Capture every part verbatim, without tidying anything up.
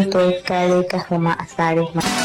untuk kali kahuma asari.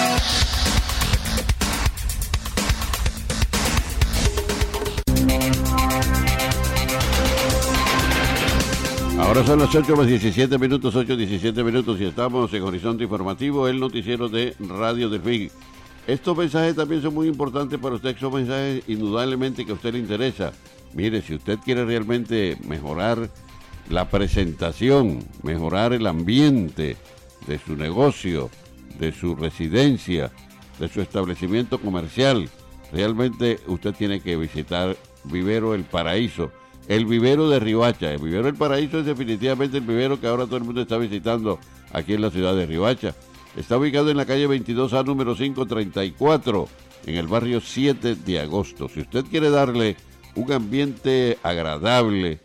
Ahora son las ocho más diecisiete minutos, ocho diecisiete minutos y estamos en Horizonte Informativo, el noticiero de Radio Delfín. Estos mensajes también son muy importantes para usted, son mensajes indudablemente que a usted le interesa. Mire, si usted quiere realmente mejorar la presentación, mejorar el ambiente de su negocio, de su residencia, de su establecimiento comercial, realmente usted tiene que visitar Vivero El Paraíso. El vivero de Riohacha. El vivero del Paraíso es definitivamente el vivero que ahora todo el mundo está visitando aquí en la ciudad de Riohacha. Está ubicado en la calle veintidós A, número quinientos treinta y cuatro, en el barrio siete de agosto. Si usted quiere darle un ambiente agradable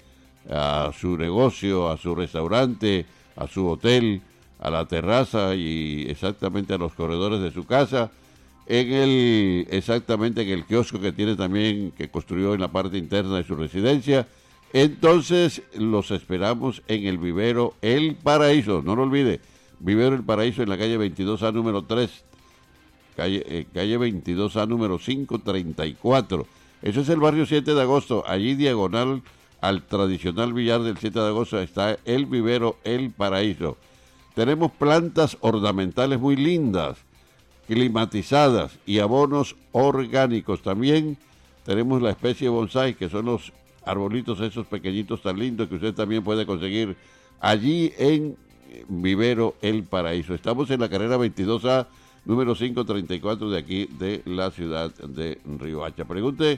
a su negocio, a su restaurante, a su hotel, a la terraza y exactamente a los corredores de su casa, en el exactamente en el kiosco que tiene también, que construyó en la parte interna de su residencia, entonces los esperamos en el vivero El Paraíso, no lo olvide, vivero El Paraíso en la calle veintidós A número tres, calle, eh, calle veintidós A número quinientos treinta y cuatro, eso es el barrio siete de agosto, allí diagonal al tradicional billar del siete de agosto está el vivero El Paraíso. Tenemos plantas ornamentales muy lindas, climatizadas y abonos orgánicos. También tenemos la especie bonsai, que son los arbolitos esos pequeñitos tan lindos que usted también puede conseguir allí en Vivero El Paraíso. Estamos en la carrera veintidós A, número quinientos treinta y cuatro de aquí de la ciudad de Riohacha. Pregunte,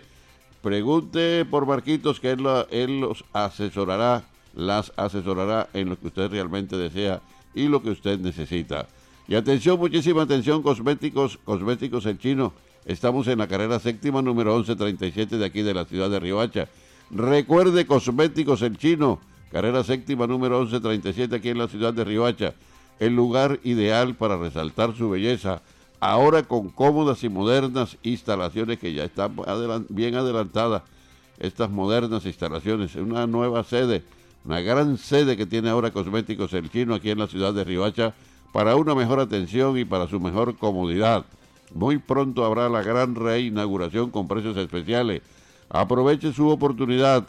pregunte por Marquitos, que él, lo, él los asesorará, las asesorará en lo que usted realmente desea y lo que usted necesita. Y atención, muchísima atención, cosméticos, cosméticos El Chino. Estamos en la carrera séptima, número once treinta y siete de aquí de la ciudad de Riohacha. Recuerde, cosméticos El Chino, carrera séptima, número once treinta y siete aquí en la ciudad de Riohacha. El lugar ideal para resaltar su belleza, ahora con cómodas y modernas instalaciones que ya están adelant- bien adelantadas. Estas modernas instalaciones, una nueva sede, una gran sede que tiene ahora Cosméticos El Chino aquí en la ciudad de Riohacha, para una mejor atención y para su mejor comodidad. Muy pronto habrá la gran reinauguración con precios especiales. Aproveche su oportunidad.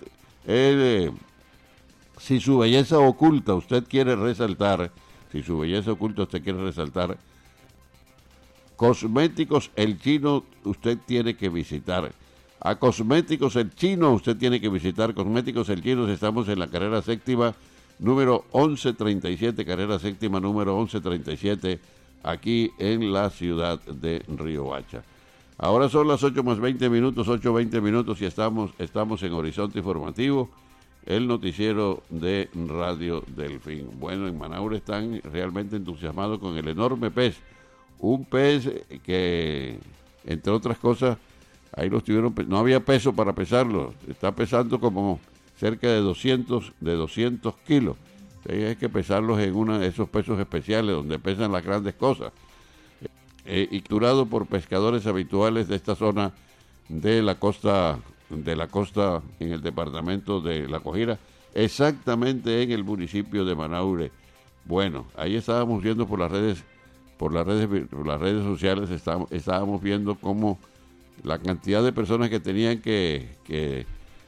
Eh, si su belleza oculta usted quiere resaltar, si su belleza oculta usted quiere resaltar, Cosméticos El Chino usted tiene que visitar. A Cosméticos El Chino usted tiene que visitar. Cosméticos El Chino, estamos en la carrera séptima, número once treinta y siete, carrera séptima, número once treinta y siete, aquí en la ciudad de Riohacha. Ahora son las ocho más veinte minutos, ocho veinte minutos y estamos, estamos en Horizonte Informativo, el noticiero de Radio Delfín. Bueno, en Manaure están realmente entusiasmados con el enorme pez, un pez que, entre otras cosas, ahí los tuvieron, no había peso para pesarlo, está pesando como cerca de doscientos, de doscientos kilos. Entonces hay que pesarlos en uno de esos pesos especiales donde pesan las grandes cosas. Eh, y capturado por pescadores habituales de esta zona de la costa, de la costa en el departamento de La Guajira, exactamente en el municipio de Manaure. Bueno, ahí estábamos viendo por las redes, por las redes, por las redes sociales, estábamos, estábamos viendo cómo la cantidad de personas que tenían que, que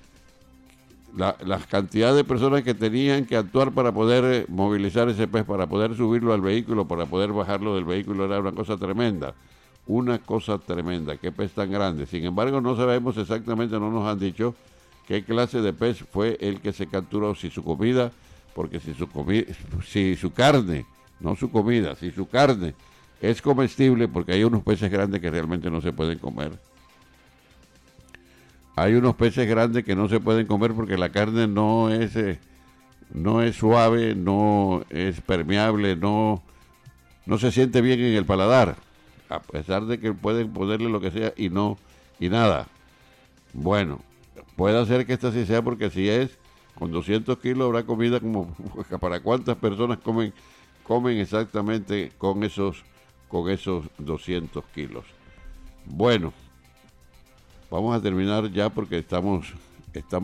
La, la cantidad de personas que tenían que actuar para poder eh, movilizar ese pez, para poder subirlo al vehículo, para poder bajarlo del vehículo, era una cosa tremenda, una cosa tremenda, qué pez tan grande. Sin embargo, no sabemos exactamente, no nos han dicho qué clase de pez fue el que se capturó, si su comida, porque si su comida, si su carne, no su comida, si su carne es comestible, porque hay unos peces grandes que realmente no se pueden comer. Hay unos peces grandes que no se pueden comer porque la carne no es eh, no es suave, no es permeable, no, no se siente bien en el paladar, a pesar de que pueden ponerle lo que sea y no, y nada. Bueno, puede ser que esta sí sea, porque si es, con doscientos kilos habrá comida como para cuántas personas comen, comen exactamente con esos, con esos doscientos kilos. Bueno, vamos a terminar ya porque estamos, estamos